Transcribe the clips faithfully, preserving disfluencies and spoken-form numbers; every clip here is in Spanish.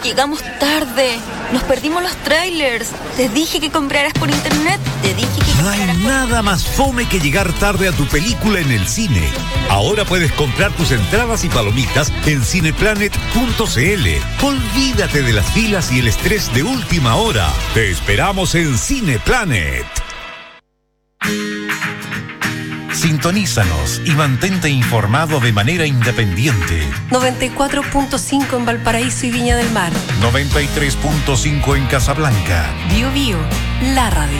llegamos tarde. Nos perdimos los trailers. Te dije que compraras por internet. Te dije que No hay nada más fome que llegar tarde a tu película en el cine. Ahora puedes comprar tus entradas y palomitas en cineplanet punto c l. Olvídate de las filas y el estrés de última hora. Te esperamos en Cineplanet. Sintonízanos y mantente informado de manera independiente. noventa y cuatro punto cinco en Valparaíso y Viña del Mar. noventa y tres punto cinco en Casablanca. Bio Bio, la radio.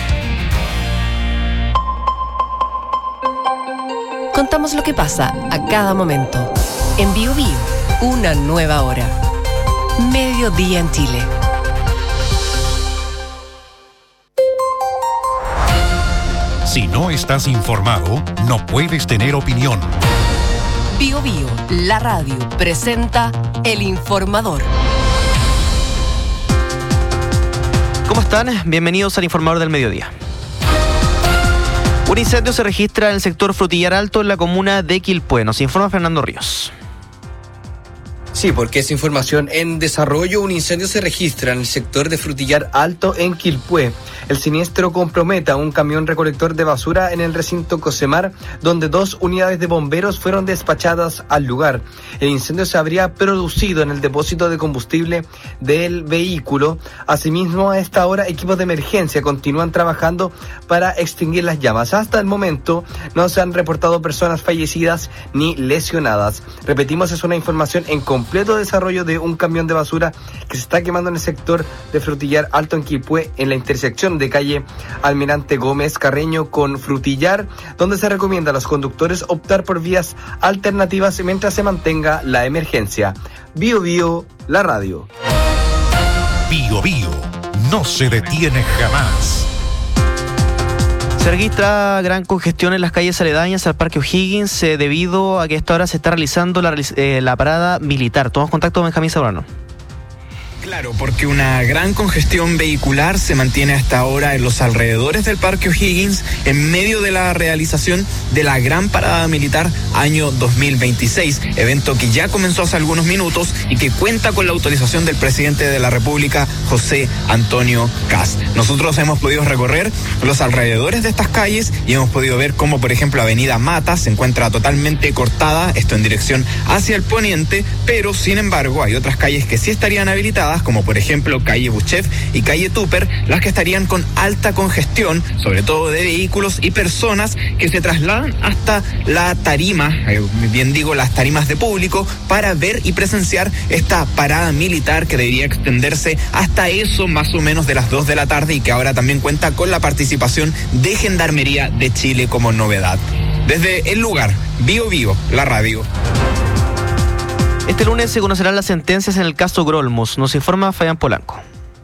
Contamos lo que pasa a cada momento. En Bio Bio, una nueva hora. Mediodía en Chile. Si no estás informado, no puedes tener opinión. Bio Bio, la radio, presenta El Informador. ¿Cómo están? Bienvenidos al Informador del Mediodía. Un incendio se registra en el sector Frutillar Alto en la comuna de Quilpué. Nos informa Fernando Ríos. Sí, porque es información en desarrollo. Un incendio se registra en el sector de Frutillar Alto en Quilpué. El siniestro compromete a un camión recolector de basura en el recinto Cosemar, donde dos unidades de bomberos fueron despachadas al lugar. El incendio se habría producido en el depósito de combustible del vehículo. Asimismo, a esta hora, equipos de emergencia continúan trabajando para extinguir las llamas. Hasta el momento, no se han reportado personas fallecidas ni lesionadas. Repetimos, es una información en completo desarrollo de un camión de basura que se está quemando en el sector de Frutillar Alto en Quilpué, en la intersección de calle Almirante Gómez Carreño con Frutillar, donde se recomienda a los conductores optar por vías alternativas mientras se mantenga la emergencia. Bio Bio, la radio. Bio Bio, no se detiene jamás. Se registra gran congestión en las calles aledañas al Parque O'Higgins eh, debido a que a esta hora se está realizando la, eh, la parada militar. Tomamos contacto con Benjamín Zamorano. Claro, porque una gran congestión vehicular se mantiene hasta ahora en los alrededores del Parque O'Higgins en medio de la realización de la Gran Parada Militar año dos mil veintiséis, evento que ya comenzó hace algunos minutos y que cuenta con la autorización del presidente de la República, José Antonio Kast. Nosotros hemos podido recorrer los alrededores de estas calles y hemos podido ver cómo, por ejemplo, Avenida Mata se encuentra totalmente cortada, esto en dirección hacia el poniente, pero sin embargo hay otras calles que sí estarían habilitadas, como por ejemplo calle Buchef y calle Tupper, las que estarían con alta congestión, sobre todo de vehículos y personas que se trasladan hasta la tarima, eh, bien digo las tarimas de público, para ver y presenciar esta parada militar que debería extenderse hasta eso más o menos de las dos de la tarde y que ahora también cuenta con la participación de Gendarmería de Chile como novedad. Desde el lugar, Bio Bio, la radio. Este lunes se conocerán las sentencias en el caso Grolmos. Nos informa Fabián Polanco.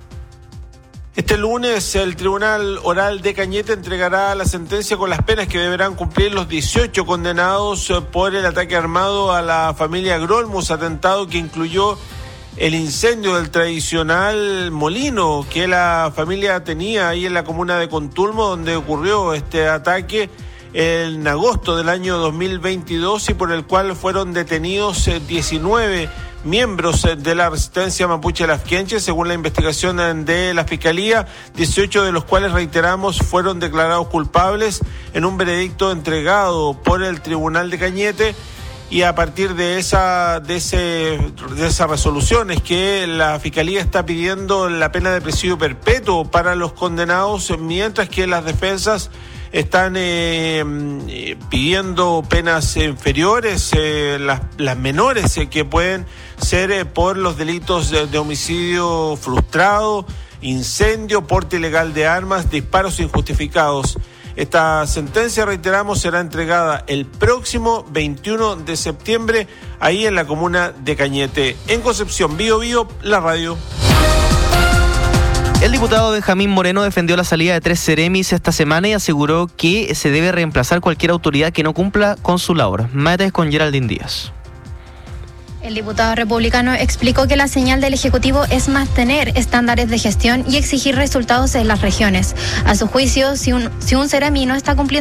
Este lunes el Tribunal Oral de Cañete entregará la sentencia con las penas que deberán cumplir los dieciocho condenados por el ataque armado a la familia Grolmos, atentado que incluyó el incendio del tradicional molino que la familia tenía ahí en la comuna de Contulmo, donde ocurrió este ataque en agosto del año dos mil veintidós y por el cual fueron detenidos diecinueve miembros de la resistencia mapuche lafkenche, según la investigación de la Fiscalía, dieciocho de los cuales, reiteramos, fueron declarados culpables en un veredicto entregado por el Tribunal de Cañete. Y a partir de esa de ese de esa resolución es que la Fiscalía está pidiendo la pena de presidio perpetuo para los condenados, mientras que las defensas están eh, pidiendo penas inferiores, eh, las, las menores, eh, que pueden ser eh, por los delitos de, de homicidio frustrado, incendio, porte ilegal de armas, disparos injustificados. Esta sentencia, reiteramos, será entregada el próximo veintiuno de septiembre, ahí en la comuna de Cañete. En Concepción, Bio Bio, la radio. El diputado Benjamín Moreno defendió la salida de tres seremis esta semana y aseguró que se debe reemplazar cualquier autoridad que no cumpla con su labor. Mates con Geraldine Díaz. El diputado republicano explicó que la señal del Ejecutivo es mantener estándares de gestión y exigir resultados en las regiones. A su juicio, si un, si un seremi no está cumpliendo